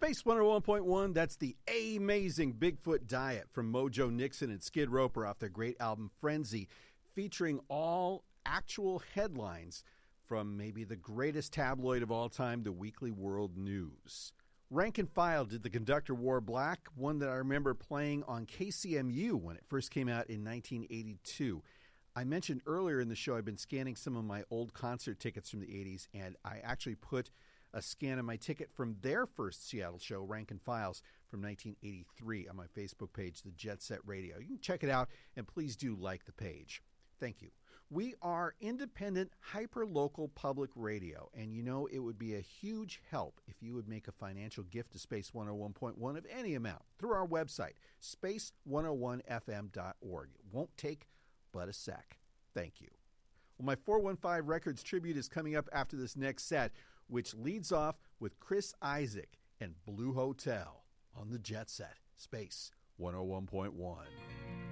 Space 101.1, that's the amazing Bigfoot Diet from Mojo Nixon and Skid Roper off their great album Frenzy, featuring all actual headlines from maybe the greatest tabloid of all time, the Weekly World News. Rank and File did The Conductor Wore Black, one that I remember playing on KCMU when it first came out in 1982. I mentioned earlier in the show I've been scanning some of my old concert tickets from the 80s, and I actually put a scan of my ticket from their first Seattle show, Rank and Files, from 1983 on my Facebook page, The Jet Set Radio. You can check it out, and please do like the page. Thank you. We are independent, hyper-local public radio, and you know it would be a huge help if you would make a financial gift to Space 101.1 of any amount through our website, space101fm.org. It won't take but a sec. Thank you. Well, my 415 Records tribute is coming up after this next set, which leads off with Chris Isaak and Blue Hotel on the Jet Set, Space 101.1.